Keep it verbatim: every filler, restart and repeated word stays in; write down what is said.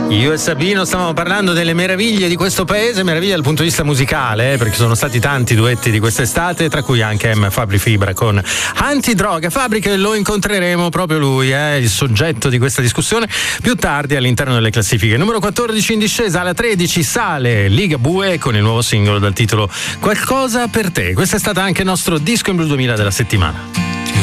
Io e Sabino stavamo parlando delle meraviglie di questo paese, meraviglie dal punto di vista musicale, eh, perché sono stati tanti duetti di quest'estate, tra cui anche M. Fabri Fibra con Antidroga. Fabri, che lo incontreremo proprio lui, eh, il soggetto di questa discussione, più tardi all'interno delle classifiche. Numero quattordici in discesa, alla tredici sale Ligabue con il nuovo singolo dal titolo Qualcosa per te. Questo è stato anche il nostro disco in blu duemila della settimana.